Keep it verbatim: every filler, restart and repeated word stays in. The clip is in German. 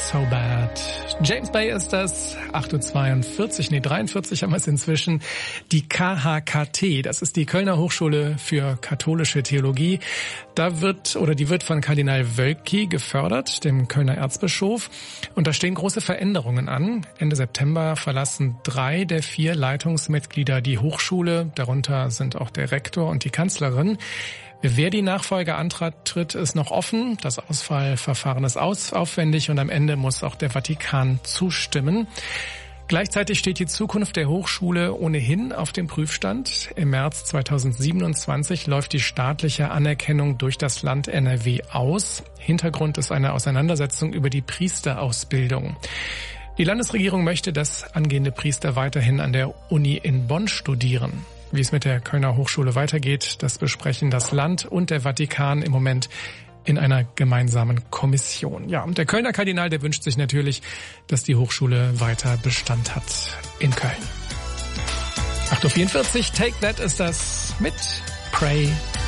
So Bad. James Bay ist das, acht Uhr zweiundvierzig, nee dreiundvierzig haben wir es inzwischen. Die K H K T, das ist die Kölner Hochschule für katholische Theologie. Da wird, oder die wird von Kardinal Wölki gefördert, dem Kölner Erzbischof. Und da stehen große Veränderungen an. Ende September verlassen drei der vier Leitungsmitglieder die Hochschule. Darunter sind auch der Rektor und die Kanzlerin. Wer die Nachfolge antritt, ist noch offen. Das Auswahlverfahren ist aus, aufwendig und am Ende muss auch der Vatikan zustimmen. Gleichzeitig steht die Zukunft der Hochschule ohnehin auf dem Prüfstand. Im März zweitausendsiebenundzwanzig läuft die staatliche Anerkennung durch das Land N R W aus. Hintergrund ist eine Auseinandersetzung über die Priesterausbildung. Die Landesregierung möchte, dass angehende Priester weiterhin an der Uni in Bonn studieren. Wie es mit der Kölner Hochschule weitergeht, das besprechen das Land und der Vatikan im Moment in einer gemeinsamen Kommission. Ja, und der Kölner Kardinal, der wünscht sich natürlich, dass die Hochschule weiter Bestand hat in Köln. acht Uhr vierundvierzig, Take That ist das mit Pray